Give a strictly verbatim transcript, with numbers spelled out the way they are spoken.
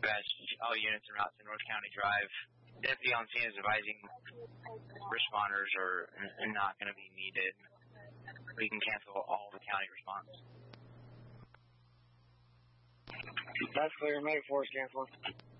Dispatch, all units en route to North County Drive. Deputy on scene is advising responders are n- not going to be needed. We can cancel all the county response. That's clear. Medic four is canceling.